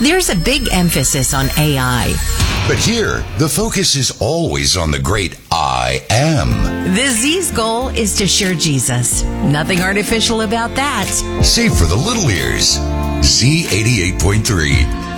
There's a big emphasis on AI. But here, the focus is always on the great I am. The Z's goal is to share Jesus. Nothing artificial about that. Save for the little ears. Z88.3.